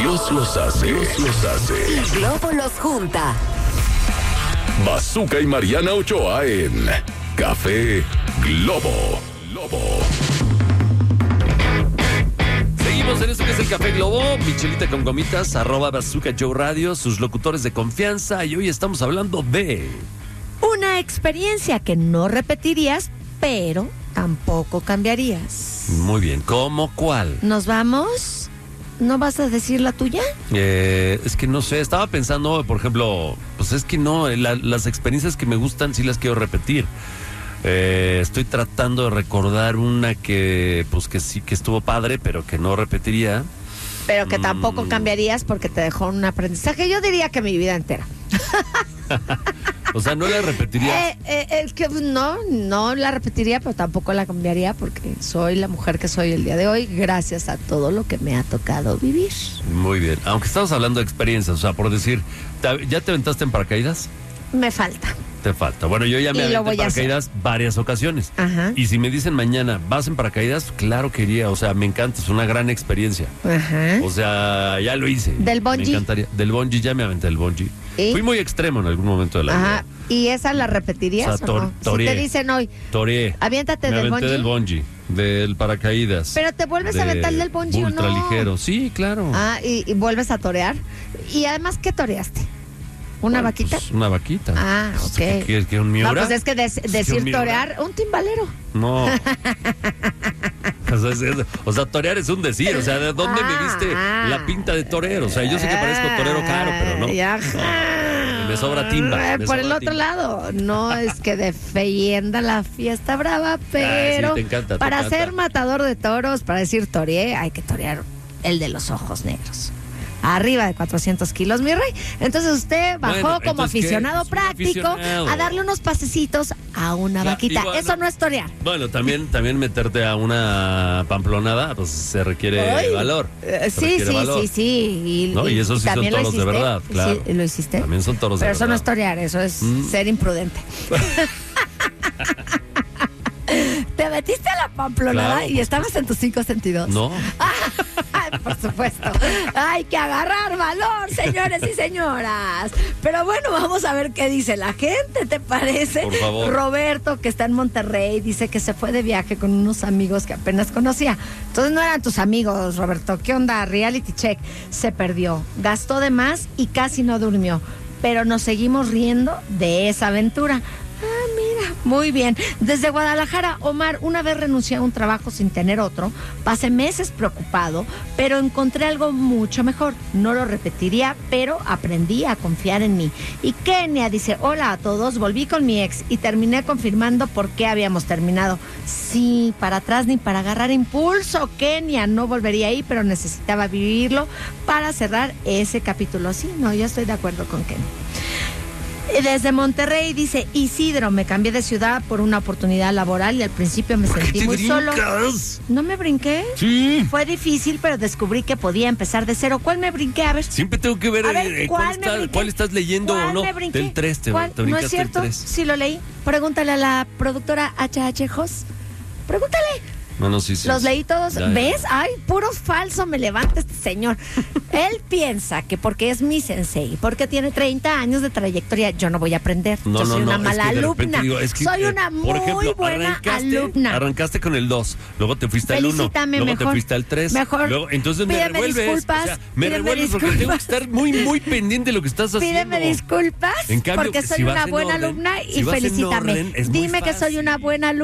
Dios los hace. Y Globo los junta. Bazooka y Mariana Ochoa en Café Globo. Seguimos en esto que es el Café Globo, Michelita con gomitas, @Bazooka Joe Radio, sus locutores de confianza, y hoy estamos hablando de... Una experiencia que no repetirías, pero tampoco cambiarías. Muy bien, ¿cómo cuál? ¿Nos vamos? ¿No vas a decir la tuya? Es que no sé, estaba pensando, por ejemplo, pues es que no, las experiencias que me gustan sí las quiero repetir. Estoy tratando de recordar una que, pues que sí, que estuvo padre, pero que no repetiría. Pero que tampoco cambiarías porque te dejó un aprendizaje. Yo diría que mi vida entera. O sea, no la repetiría. Es que no la repetiría, pero tampoco la cambiaría porque soy la mujer que soy el día de hoy, gracias a todo lo que me ha tocado vivir. Muy bien, aunque estamos hablando de experiencias, o sea, por decir, ¿ya te aventaste en paracaídas? Me falta. Te falta. Bueno, yo ya me aventé en paracaídas varias ocasiones. Ajá. Y si me dicen mañana, ¿vas en paracaídas? Claro que iría, o sea, me encanta, es una gran experiencia. Ajá. O sea, ya lo hice. ¿Del bungee? Me encantaría. Del bungee, ya me aventé del bungee. ¿Y? Fui muy extremo en algún momento de la vida. Ajá. ¿Y esa la repetirías O sea, o no? toreé. Si te dicen hoy, Toreé. aviéntate Me del aventé bungee. del bungee, del paracaídas. Pero te vuelves a aventar del bungee, ¿o no? Ultraligero, sí, claro. Ah, y vuelves a torear. Y además, ¿qué toreaste? ¿Una vaquita? Pues una vaquita. Ah, ok. ¿Qué quieres? ¿Que un miura? No, pues es que decir torear, un timbalero. No. O sea, torear es un decir. O sea, ¿de dónde me viste la pinta de torero? O sea, yo sé que parezco torero caro, pero no. No, me sobra timba. Por el otro lado, no es que defienda la fiesta brava, pero sí, te encanta, para ser matador de toros, para decir toreé, hay que torear el de los ojos negros. Arriba de 400 kilos, mi rey. Entonces usted bajó como aficionado práctico a darle unos pasecitos a una vaquita. Igual, eso no es torear. Bueno, también meterte a una pamplonada, pues se requiere valor. Sí. Y eso sí son toros de verdad, claro. Sí, lo hiciste. También son toros de verdad. Pero eso no es torear, eso es ser imprudente. ¿Te metiste a la pamplonada Claro, y estabas en tus 5 sentidos? No. Por supuesto. Hay que agarrar valor, señores y señoras. Pero bueno, vamos a ver qué dice la gente, ¿te parece? Por favor. Roberto, que está en Monterrey, dice que se fue de viaje con unos amigos que apenas conocía. Entonces no eran tus amigos, Roberto. ¿Qué onda? Reality check. Se perdió, gastó de más y casi no durmió. Pero nos seguimos riendo de esa aventura. Ah, mira, muy bien. Desde Guadalajara, Omar, una vez renuncié a un trabajo sin tener otro, pasé meses preocupado, pero encontré algo mucho mejor. No lo repetiría, pero aprendí a confiar en mí. Y Kenia dice, hola a todos, volví con mi ex y terminé confirmando por qué habíamos terminado. Sí, para atrás ni para agarrar impulso, Kenia, no volvería ahí, pero necesitaba vivirlo para cerrar ese capítulo. Sí, no, yo estoy de acuerdo con Kenia. Desde Monterrey dice Isidro, me cambié de ciudad por una oportunidad laboral y al principio me sentí muy solo. ¿No me brinqué? Sí. Fue difícil, pero descubrí que podía empezar de cero. ¿Cuál me brinqué? A ver. Siempre tengo que ver, cuál estás leyendo o no. Del 3, te brincaste. ¿No es cierto? Sí lo leí. Pregúntale a la productora HH Jos. Pregúntale. No, sí. Los leí todos. Ya. ¿Ves? Ay, puro falso me levanta este señor. Él piensa que porque es mi sensei, porque tiene 30 años de trayectoria, yo no voy a aprender. Yo soy una mala alumna. Soy una muy buena alumna. Arrancaste con el 2, luego te fuiste al 1, luego mejor, te fuiste al 3. Mejor. Entonces me revuelves. Disculpas, o sea, me revuelves porque tengo que estar muy pendiente de lo que estás haciendo. Pídeme disculpas, en cambio, porque soy una buena alumna y felicítame. Dime que soy una buena alumna.